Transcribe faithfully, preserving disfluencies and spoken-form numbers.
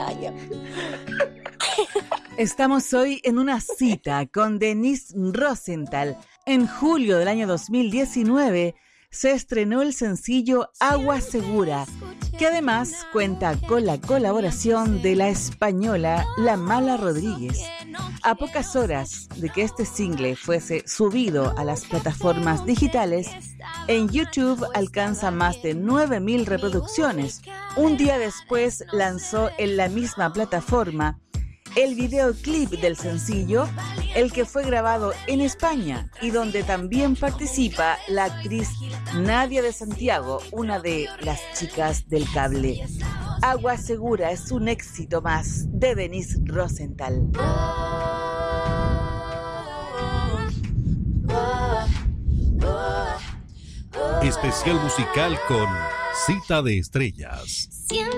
baño. Estamos hoy en una cita con Denise Rosenthal. En julio del año dos mil diecinueve se estrenó el sencillo Agua Segura, que además cuenta con la colaboración de la española La Mala Rodríguez. A pocas horas de que este single fuese subido a las plataformas digitales, en YouTube alcanza más de nueve mil reproducciones. Un día después lanzó en la misma plataforma el videoclip del sencillo, el que fue grabado en España y donde también participa la actriz Nadia de Santiago, una de las chicas del cable. Agua Segura es un éxito más de Denise Rosenthal. Especial musical con Cita de Estrellas.